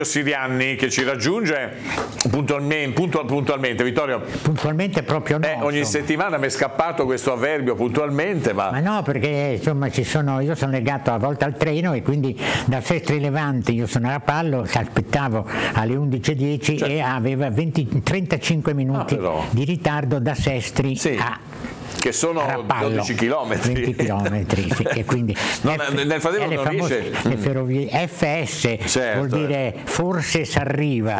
Sirianni che ci raggiunge puntualmente. Vittorio, puntualmente proprio no, ogni settimana mi è scappato questo avverbio puntualmente, ma no, perché insomma io sono legato a volte al treno e quindi da Sestri Levante io sono a Rapallo, aspettavo alle 11:10 e aveva 35 minuti di ritardo da Sestri a che sono Rapallo, 12 chilometri. 20 chilometri, sì, e quindi nel frattempo non riesce. Le ferrovie FS vuol dire forse si arriva.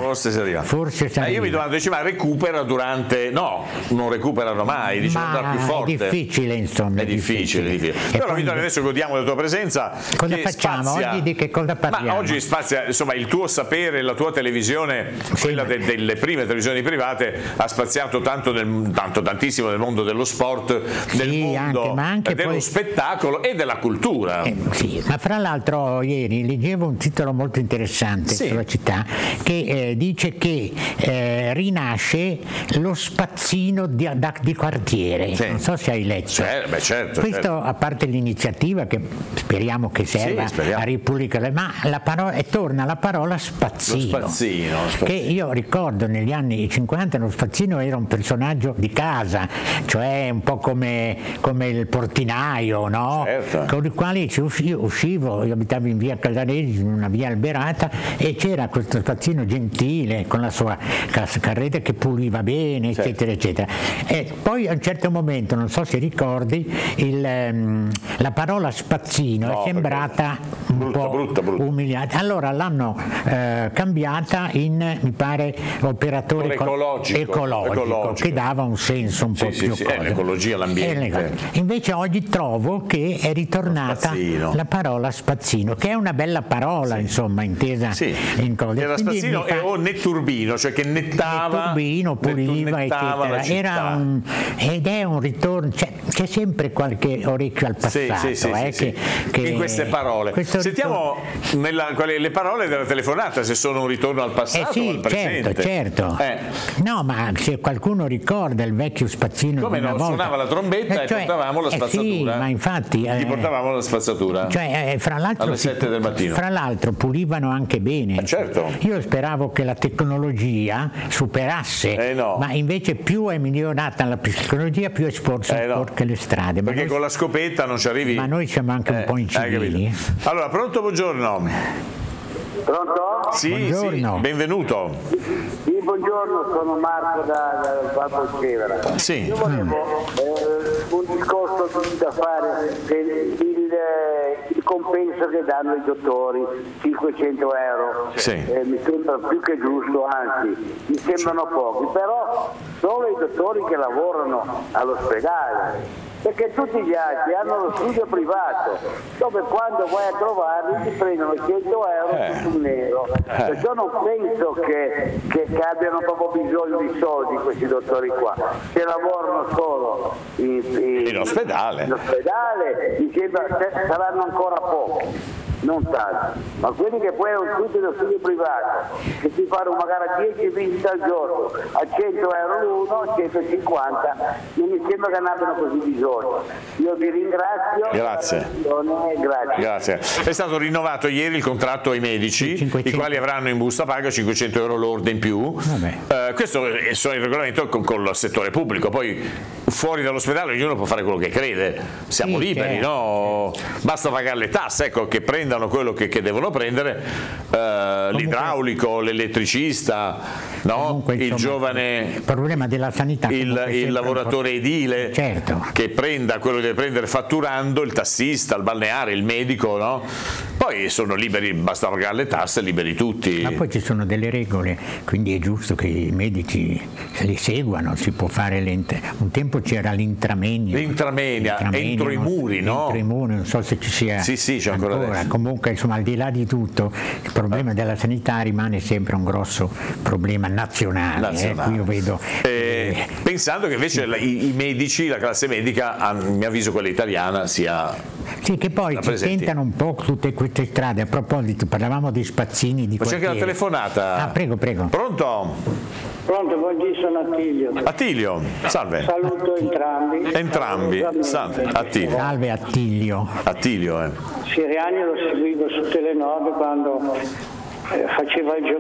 Io mi domando, ma recupera durante? No, non recuperano mai, andrà più forte. È difficile, insomma. È difficile. Però Vittorio, adesso godiamo della tua presenza. Cosa facciamo? Oggi di che cosa parliamo? Ma oggi spazia, insomma, il tuo sapere, la tua televisione, quella delle prime televisioni private, ha spaziato tantissimo nel mondo dello sport, del mondo anche dello spettacolo e della cultura. Ma fra l'altro ieri leggevo un titolo molto interessante sulla città che dice che rinasce lo spazzino di quartiere. Non so se hai letto. Certo. Questo a parte l'iniziativa che speriamo che serva a ripubblicare, ma torna la parola spazzino. Lo spazzino. Che io ricordo negli anni 50 lo spazzino era un personaggio di casa, cioè un po' come il portinaio, no? Con il quale io uscivo, io abitavo in via Casanesi, in una via alberata, e c'era questo spazzino gentile con la sua carretta che puliva bene, eccetera, eccetera. E poi a un certo momento, non so se ricordi, la parola spazzino è sembrata un po' brutta. umiliata. Allora l'hanno cambiata in, mi pare, operatore ecologico, che dava un senso un po' più l'ecologia, l'ambiente. Invece oggi trovo che è ritornata la parola spazzino, che è una bella parola, insomma, intesa in cose. Era spazzino o netturbino, cioè che nettava, puliva, eccetera. Ed è un ritorno, c'è sempre qualche orecchio al passato in queste parole. Sentiamo le parole della telefonata, se sono un ritorno al passato o al presente. Certo. No, ma se qualcuno ricorda il vecchio spazzino come di una no, volta, suonava la trombetta e portavamo la spazzatura. Ma infatti gli portavamo la spazzatura. Fra l'altro alle 7 del mattino. Fra l'altro pulivano anche bene. Certo. Io speravo che la tecnologia superasse, ma invece più è migliorata la tecnologia, più è sporche le strade. Perché con la scopetta non ci arrivi. Ma noi siamo anche un po' incivili. Allora, pronto, buongiorno. Pronto? Sì, buongiorno. Benvenuto. Sì, buongiorno, sono Marco da Valpolcevera. Sì. Io volevo un discorso da fare il compenso che danno i dottori, 500 euro. Mi sembra più che giusto, anzi, mi sembrano pochi, però solo i dottori che lavorano all'ospedale. Perché tutti gli altri hanno lo studio privato, dove quando vai a trovarli ti prendono 100 euro sul nero. Perciò non penso che abbiano proprio bisogno di soldi questi dottori qua. Se lavorano solo in ospedale, mi sembra saranno ancora pochi. Non tanto, ma quelli che poi hanno tutti lo studio privato, che ti fanno magari 10 visite al giorno a 100 euro l'uno, 150, non mi sembra che ne abbiano così bisogno. Io vi ringrazio. Grazie. È stato rinnovato ieri il contratto ai medici, 500. I quali avranno in busta paga 500 euro lorde in più. Questo è il regolamento con il settore pubblico, poi fuori dall'ospedale ognuno può fare quello che crede, siamo liberi, no? Basta pagare le tasse, che prendano quello che devono prendere, l'idraulico, l'elettricista, comunque, il giovane, il problema della sanità, il lavoratore edile, che prenda quello che deve prendere fatturando, il tassista, il balneare, il medico, no? Poi sono liberi, basta pagare le tasse, liberi tutti. Ma poi ci sono delle regole, quindi è giusto che i medici se li seguano, si può fare un tempo c'era l'intramenia, entro i muri, no? Entro i muri, non so se ci sia c'è ancora. Comunque, insomma, al di là di tutto, il problema della sanità rimane sempre un grosso problema nazionale. Qui io vedo, pensando che invece i medici, la classe medica, a mio avviso quella italiana, sia che poi ci tentano un po' tutte queste strade. A proposito, parlavamo di spazzini di quartiere. C'è anche la telefonata. Prego. Pronto, buongiorno, sono Attilio. Attilio, salve. Saluto entrambi. Salve, Attilio. Salve Attilio. Attilio, Sirianni lo seguivo su Telenord quando faceva il